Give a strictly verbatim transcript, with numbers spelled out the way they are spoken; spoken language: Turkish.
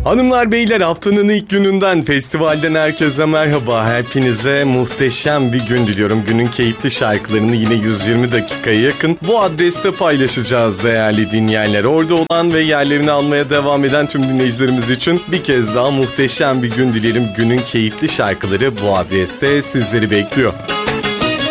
Hanımlar beyler, haftanın ilk gününden, festivalden herkese merhaba. Hepinize muhteşem bir gün diliyorum. Günün keyifli şarkılarını yine yüz yirmi dakikaya yakın bu adreste paylaşacağız değerli dinleyenler. Orada olan ve yerlerini almaya devam eden tüm dinleyicilerimiz için bir kez daha muhteşem bir gün dileyelim. Günün keyifli şarkıları bu adreste sizleri bekliyor.